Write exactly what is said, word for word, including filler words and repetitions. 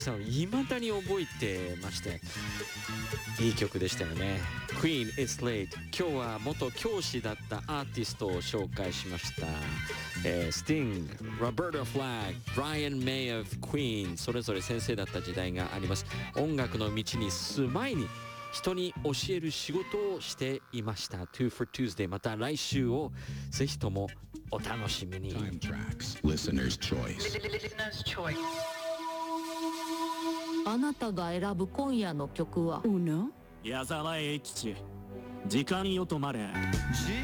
さんいまだに覚えてまして、いい曲でしたよね。 Queen It's Late。 今日は元教師だったアーティストを紹介しました、えー、Sting、Roberta Flack、Brian May of Queen、 それぞれ先生だった時代があります。音楽の道に進む前に人に教える仕事をしていました。 Two for Tuesday、 また来週をぜひともお楽しみに。 Time Tracks Listener's Choice。 あなたが選ぶ今夜の曲は矢沢永吉、時間よ止まれ。